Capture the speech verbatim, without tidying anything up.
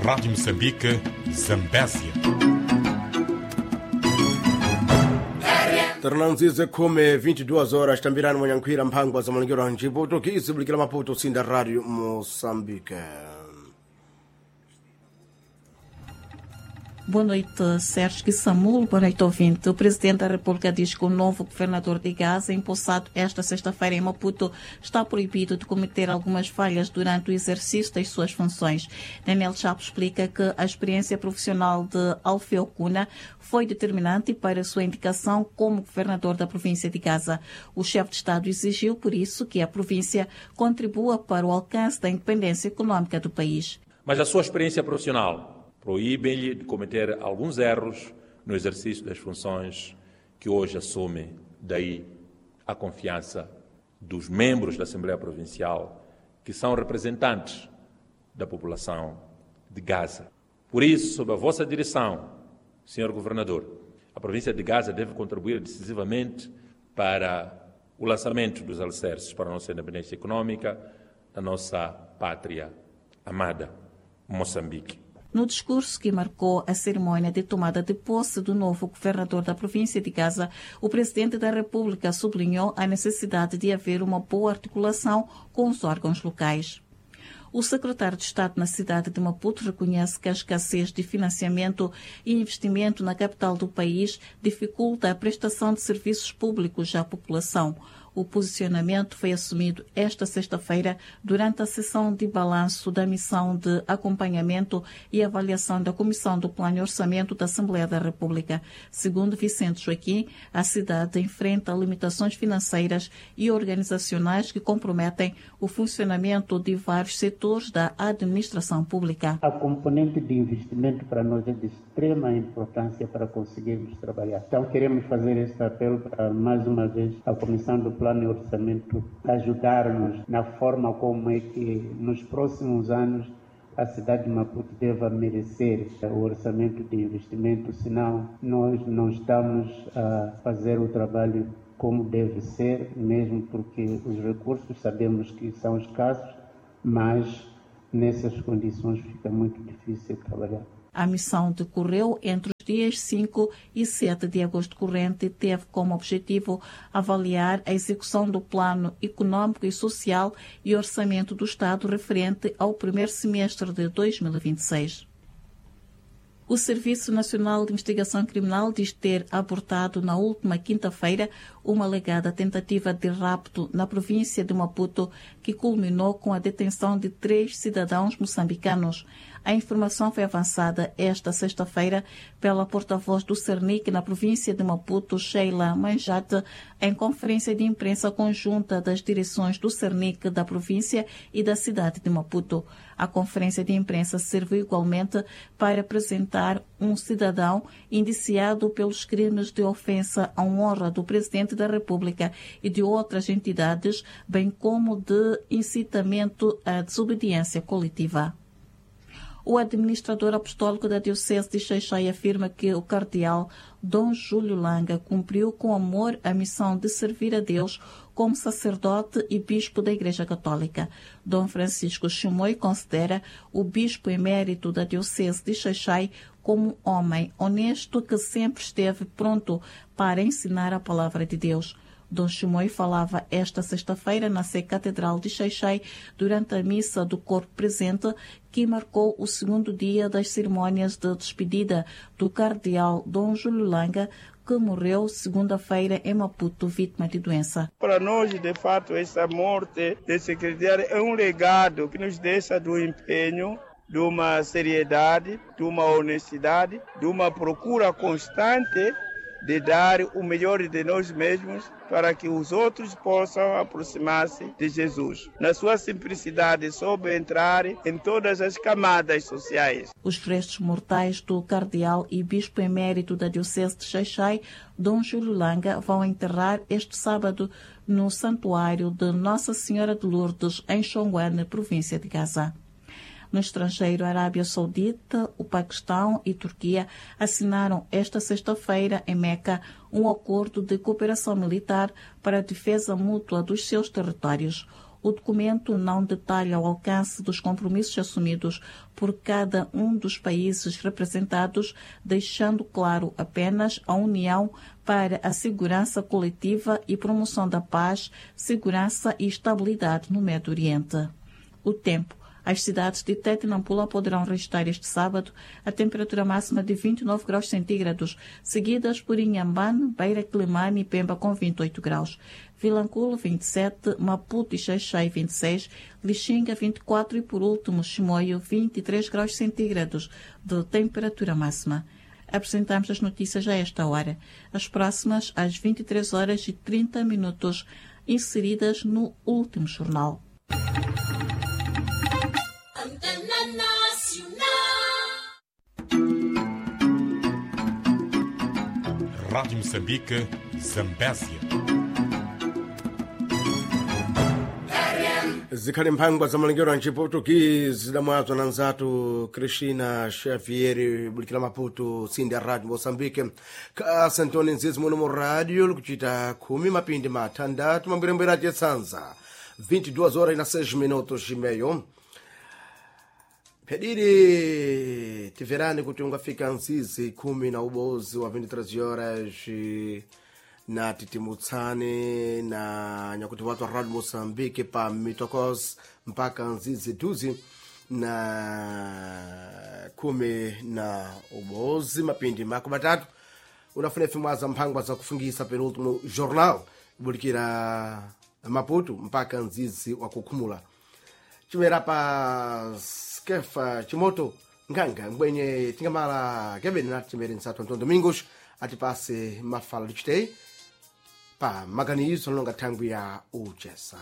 Rádio Moçambique, Zambésia. Ternanzize kome vinte e duas horas tambirani mwanyankwira mpango za mwanangiro wa njibo utokizi bulikila maputo sinda Rádio Moçambique. Boa noite, Sérgio Samuel. Boa noite, ouvinte. O Presidente da República diz que o novo governador de Gaza, empossado esta sexta-feira em Maputo, está proibido de cometer algumas falhas durante o exercício das suas funções. Daniel Chapo explica que a experiência profissional de Alfeu Cuna foi determinante para a sua indicação como governador da província de Gaza. O chefe de Estado exigiu, por isso, que a província contribua para o alcance da independência econômica do país. Mas a sua experiência profissional proíbem-lhe de cometer alguns erros no exercício das funções que hoje assume, daí a confiança dos membros da Assembleia Provincial, que são representantes da população de Gaza. Por isso, sob a vossa direção, senhor Governador, a província de Gaza deve contribuir decisivamente para o lançamento dos alicerces para a nossa independência econômica, da nossa pátria amada, Moçambique. No discurso que marcou a cerimônia de tomada de posse do novo governador da província de Gaza, o Presidente da República sublinhou a necessidade de haver uma boa articulação com os órgãos locais. O secretário de Estado na cidade de Maputo reconhece que a escassez de financiamento e investimento na capital do país dificulta a prestação de serviços públicos à população. O posicionamento foi assumido esta sexta-feira durante a sessão de balanço da missão de acompanhamento e avaliação da Comissão do Plano e Orçamento da Assembleia da República. Segundo Vicente Joaquim, a cidade enfrenta limitações financeiras e organizacionais que comprometem o funcionamento de vários setores da administração pública. A componente de investimento para nós é de extrema importância para conseguirmos trabalhar. Então queremos fazer este apelo para, mais uma vez, a Comissão do Plano e Orçamento ajudar-nos na forma como é que nos próximos anos a cidade de Maputo deva merecer o orçamento de investimento, senão nós não estamos a fazer o trabalho como deve ser, mesmo porque os recursos sabemos que são escassos, mas nessas condições fica muito difícil trabalhar. A missão decorreu entre os dias cinco e sete de agosto corrente e teve como objetivo avaliar a execução do Plano Econômico e Social e Orçamento do Estado referente ao primeiro semestre de dois mil e vinte e seis. O Serviço Nacional de Investigação Criminal diz ter abortado na última quinta-feira uma alegada tentativa de rapto na província de Maputo que culminou com a detenção de três cidadãos moçambicanos. A informação foi avançada esta sexta-feira pela porta-voz do Cernic na província de Maputo, Sheila Manjate, em conferência de imprensa conjunta das direções do Cernic da província e da cidade de Maputo. A conferência de imprensa serviu igualmente para apresentar um cidadão indiciado pelos crimes de ofensa à honra do Presidente da República e de outras entidades, bem como de incitamento à desobediência coletiva. O administrador apostólico da Diocese de Xai-Xai afirma que o cardeal Dom Júlio Langa cumpriu com amor a missão de servir a Deus como sacerdote e bispo da Igreja Católica. Dom Francisco Chimoio considera o bispo emérito da Diocese de Xai-Xai como um homem honesto que sempre esteve pronto para ensinar a palavra de Deus. Dom Chimoio falava esta sexta-feira na Sé Catedral de Xai-Xai durante a missa do corpo presente que marcou o segundo dia das cerimônias de despedida do cardeal Dom Júlio Langa, que morreu segunda-feira em Maputo, vítima de doença. Para nós, de fato, essa morte desse cardeal é um legado que nos deixa do empenho, de uma seriedade, de uma honestidade, de uma procura constante de dar o melhor de nós mesmos para que os outros possam aproximar-se de Jesus. Na sua simplicidade, soube entrar em todas as camadas sociais. Os restos mortais do cardeal e bispo emérito da Diocese de Xai-Xai, Dom Júlio Langa, vão enterrar este sábado no Santuário de Nossa Senhora de Lourdes, em Xonguane, província de Gaza. No estrangeiro, a Arábia Saudita, o Paquistão e Turquia assinaram esta sexta-feira em Meca um acordo de cooperação militar para a defesa mútua dos seus territórios. O documento não detalha o alcance dos compromissos assumidos por cada um dos países representados, deixando claro apenas a união para a segurança coletiva e promoção da paz, segurança e estabilidade no Médio Oriente. O tempo. As cidades de Tete e Nampula poderão registrar este sábado a temperatura máxima de vinte e nove graus centígrados, seguidas por Inhambane, Beira, Climane e Pemba com vinte e oito graus. Vilanculo, vinte e sete, Maputo e Xaixai, vinte e seis, Lixinga, vinte e quatro e, por último, Chimoio, vinte e três graus centígrados de temperatura máxima. Apresentamos as notícias a esta hora. As próximas às vinte e três horas e trinta minutos, inseridas no último jornal. Rádio Moçambique, Zambésia. Zikhali mphangwa za malengero a Portuguese da mwazo na nzatu Cristina Xavier bulikila Maputo sindi ya Rádio Moçambique ka Santoni nzizi muno mu radio likuchita kumi mapindi matandatu mambwirembwera aje sanza vinte e duas horas na seis minutos imeyo. Pediri tiverani kuti ungafika nzizi kumi na ubozi wa vinte e três horas na titimutsane na nyakuti watu wa Radio Moçambique pa mitokos mpaka nzizi duzi na kumi na ubozi mapindi mako matatu unafune fimwaza mphangwa za kufungisa penultimo jornal bulikira Maputo mpaka nzizi wa kukumula chimera pa Kefa Chimoto nganga ngwenye tingamala kebeni na chimere nsato Antônio Domingos atipase mafala lichitei pa maganizo longa tangu ya uchesa.